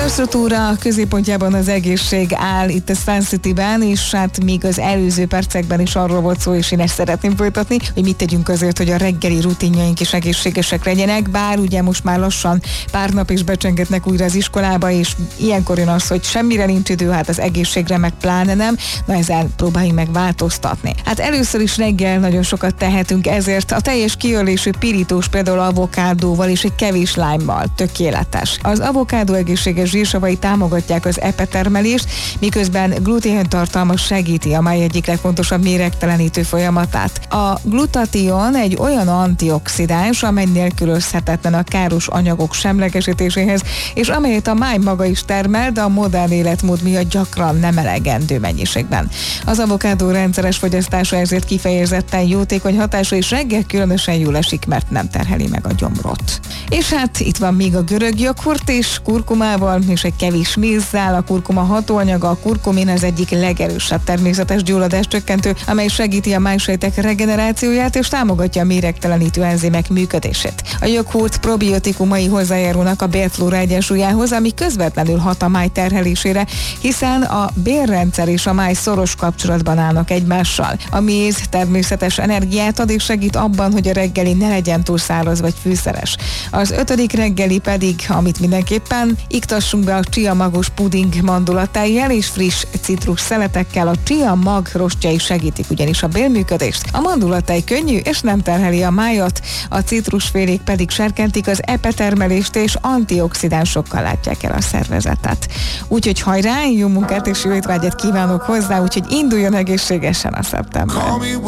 infrastruktúra középpontjában az egészség áll itt a Sun City-ben, és hát még az előző percekben is arról volt szó, és én ezt szeretném folytatni, hogy mit tegyünk azért, hogy a reggeli rutinjaink is egészségesek legyenek, bár ugye most már lassan pár nap is becsengetnek újra az iskolába, és ilyenkor jön az, hogy semmire nincs idő, hát az egészségre meg pláne nem, na ezzel próbáljunk meg változtatni. Hát először is reggel nagyon sokat tehetünk, ezért a teljes kiölésű pirítós például avokádóval és egy kevés lájmmal tökéletes. Az avokádó egészséges zsírsavai támogatják az epetermelést, miközben gluténtartalma segíti a máj egyik legfontosabb méregtelenítő folyamatát. A glutation egy olyan antioxidáns, amely nélkülözhetetlen a káros anyagok semlegesítéséhez, és amelyet a máj maga is termel, de a modern életmód miatt gyakran nem elegendő mennyiségben. Az avokádó rendszeres fogyasztása ezért kifejezetten jótékony hatása, és reggel különösen jól esik, mert nem terheli meg a gyomrot. És hát itt van még a görög joghurt is, kurkumával és egy kevés mézzel. A kurkuma hatóanyaga, a kurkumin az egyik legerősebb természetes gyulladáscsökkentő, amely segíti a májsejtek regenerációját és támogatja a méregtelenítő enzimek működését. A joghurt probiotikumai hozzájárulnak a bélflóra egyensúlyához, ami közvetlenül hat a máj terhelésére, hiszen a bélrendszer és a máj szoros kapcsolatban állnak egymással. A méz természetes energiát ad és segít abban, hogy a reggeli ne legyen túl száraz vagy fűszeres. Az 5. reggeli pedig, amit mindenképpen iktassunk be a chia magos puding mandulatájjal és friss citrus szeletekkel. A chia mag rostjai segítik ugyanis a bélműködést. A mandulatáj könnyű és nem terheli a májat, a citrusfélék pedig serkentik az epetermelést és antioxidánsokkal látják el a szervezetet. Úgyhogy hajrá, jó munkát és jó étvágyat kívánok hozzá, úgyhogy induljon egészségesen a szeptember.